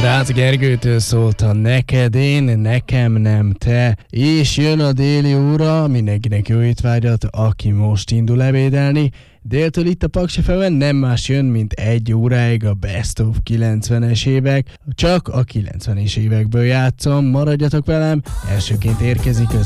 Rácz Gergőtől szólta neked én, nekem nem te. És jön a déli óra, mindenkinek jó étvágyat, aki most indul ebédelni. Déltől itt a Paksi FM-en nem más jön, mint 1 óráig a Best of 90-es évek. Csak a 90-es évekből játszom, maradjatok velem. Elsőként érkezik az